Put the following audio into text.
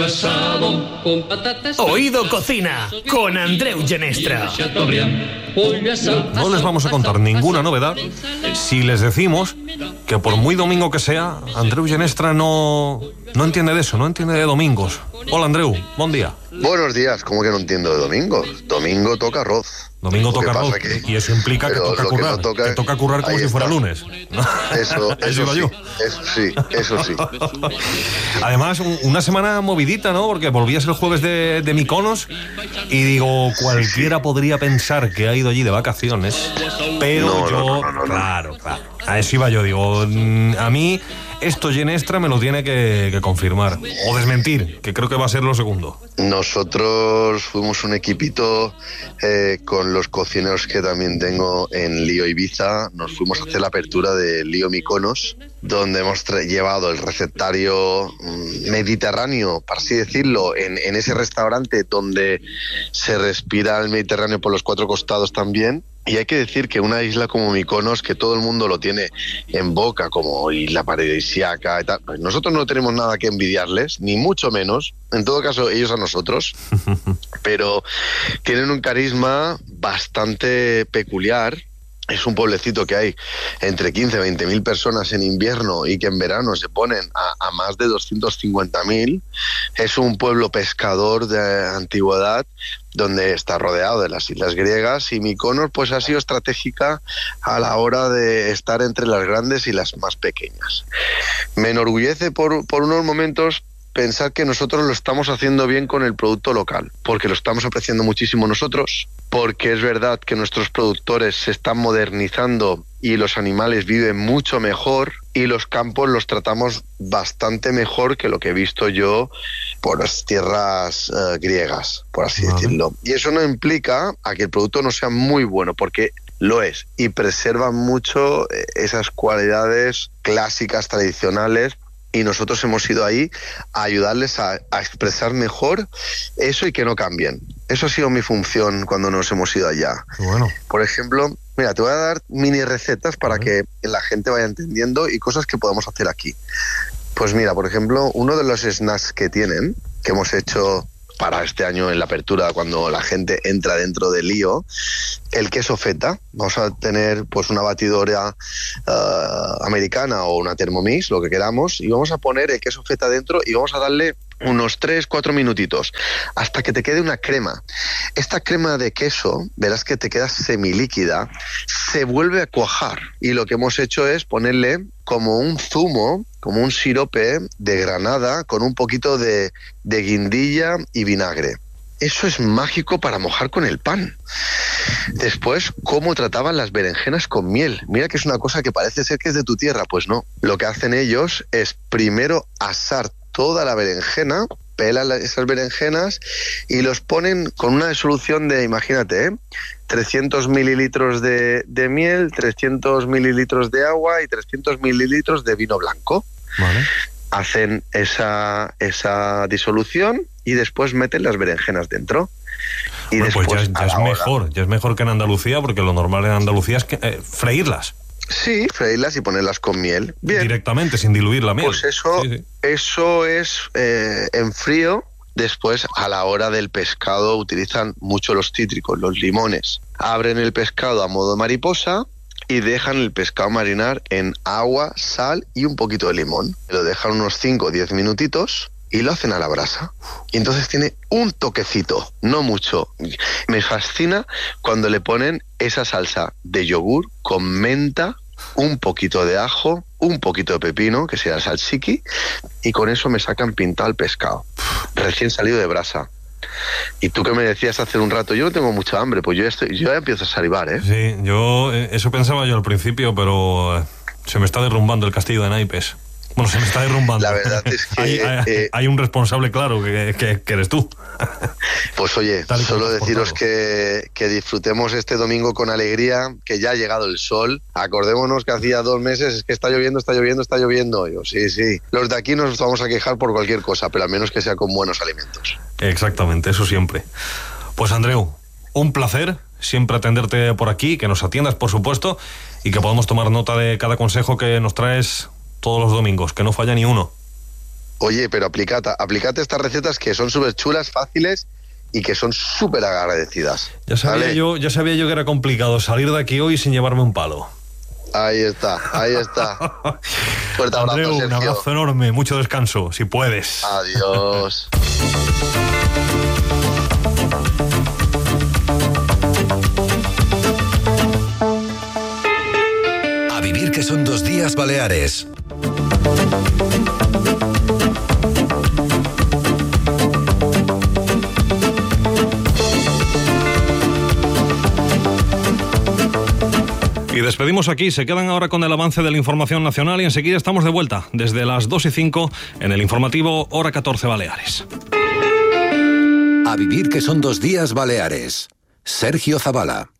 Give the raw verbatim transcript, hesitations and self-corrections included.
asado con patatas. Oído Cocina con Andreu Genestra. No les vamos a contar ninguna novedad si les decimos que por muy domingo que sea, Andreu Genestra no, no entiende de eso, no entiende de domingos. Hola Andreu, buen día. Buenos días, ¿cómo que no entiendo de domingos? Domingo toca arroz. Domingo toca arroz que... y eso implica que toca currar, que, no toca... que toca currar como si fuera lunes. Eso, eso, sí, yo. eso sí, eso sí. Además, un, una semana movidita, ¿no? Porque volvías el jueves de, de Mykonos y digo, cualquiera sí. podría pensar que ha ido allí de vacaciones, pero no, yo, no, no, no, claro, claro, a eso iba yo, digo, a mí esto Genestra me lo tiene que, que confirmar o desmentir, que creo que va a ser lo segundo. Nosotros fuimos un equipito eh, con los cocineros que también tengo en Lío Ibiza. Nos fuimos a hacer la apertura de Lío Mykonos, donde hemos tra- llevado el recetario mediterráneo, para así decirlo, en, en ese restaurante donde se respira el Mediterráneo por los cuatro costados también. Y hay que decir que una isla como Mykonos, que todo el mundo lo tiene en boca como isla paradisíaca y tal, pues nosotros no tenemos nada que envidiarles, ni mucho menos, en todo caso ellos a nosotros, pero tienen un carisma bastante peculiar. Es un pueblecito que hay entre quince y veinte mil personas en invierno y que en verano se ponen a, a más de doscientos cincuenta mil. Es un pueblo pescador de antigüedad donde está rodeado de las islas griegas, y Mykonos pues ha sido estratégica a la hora de estar entre las grandes y las más pequeñas. Me enorgullece por, por unos momentos pensar que nosotros lo estamos haciendo bien con el producto local, porque lo estamos apreciando muchísimo nosotros, porque es verdad que nuestros productores se están modernizando y los animales viven mucho mejor, y los campos los tratamos bastante mejor que lo que he visto yo por las tierras uh, griegas, por así vale. decirlo. Y eso no implica a que el producto no sea muy bueno, porque lo es, y preserva mucho esas cualidades clásicas, tradicionales, y nosotros hemos ido ahí a ayudarles a, a expresar mejor eso y que no cambien. Eso ha sido mi función cuando nos hemos ido allá. Bueno. Por ejemplo, mira, te voy a dar mini recetas para uh-huh. que la gente vaya entendiendo y cosas que podemos hacer aquí. Pues mira, por ejemplo, uno de los snacks que tienen, que hemos hecho para este año en la apertura, cuando la gente entra dentro del lío, el queso feta. Vamos a tener pues una batidora uh, americana o una Thermomix, lo que queramos, y vamos a poner el queso feta dentro y vamos a darle unos tres cuatro minutitos hasta que te quede una crema. Esta crema de queso, verás que te queda semilíquida, se vuelve a cuajar, y lo que hemos hecho es ponerle como un zumo, como un sirope de granada con un poquito de, de guindilla y vinagre. Eso es mágico para mojar con el pan. Después, cómo trataban las berenjenas con miel. Mira que es una cosa que parece ser que es de tu tierra, pues no. Lo que hacen ellos es primero asar toda la berenjena, pelan esas berenjenas y los ponen con una disolución de, imagínate, ¿eh? trescientos mililitros de, de miel, trescientos mililitros de agua y trescientos mililitros de vino blanco. Vale. Hacen esa, esa disolución y después meten las berenjenas dentro. Y bueno, después, pues ya, ya es hora, mejor, ya es mejor que en Andalucía, porque lo normal en Andalucía es que, eh, freírlas. Sí, freírlas y ponerlas con miel. Bien. Directamente, sin diluir la miel. Pues eso, sí, sí. eso es eh, en frío. Después, a la hora del pescado, utilizan mucho los cítricos, los limones. Abren el pescado a modo mariposa y dejan el pescado marinar en agua, sal y un poquito de limón. Lo dejan unos cinco o diez minutitos y lo hacen a la brasa. Y entonces tiene un toquecito, no mucho. Me fascina cuando le ponen esa salsa de yogur con menta, un poquito de ajo, un poquito de pepino, que sea tzatziki, y con eso me sacan pintado el pescado, recién salido de brasa. Y tú que me decías hace un rato, yo no tengo mucha hambre, pues yo ya, estoy, yo ya empiezo a salivar, ¿eh? Sí, yo eso pensaba yo al principio, pero se me está derrumbando el castillo de naipes. Bueno, se me está derrumbando. La verdad es que... hay, hay, eh, hay un responsable claro, que, que, que eres tú. Pues oye, solo deciros que, que disfrutemos este domingo con alegría, que ya ha llegado el sol. Acordémonos que hacía dos meses es que está lloviendo, está lloviendo, está lloviendo. Yo, sí, sí. Los de aquí nos vamos a quejar por cualquier cosa, pero al menos que sea con buenos alimentos. Exactamente, eso siempre. Pues Andreu, un placer siempre atenderte por aquí, que nos atiendas, por supuesto, y que podamos tomar nota de cada consejo que nos traes todos los domingos, que no falla ni uno. Oye, pero aplicate, aplicate estas recetas que son súper chulas, fáciles y que son súper agradecidas. Ya sabía, ¿vale? yo, ya sabía yo que era complicado salir de aquí hoy sin llevarme un palo. Ahí está, ahí está. Fuerte abrazo, Andreu, Sergio. un abrazo enorme, mucho descanso, si puedes. Adiós. A vivir que son dos días Baleares. Y despedimos aquí, se quedan ahora con el avance de la información nacional y enseguida estamos de vuelta desde las dos y cinco en el informativo Hora catorce Baleares. A vivir que son dos días Baleares. Sergio Zavala.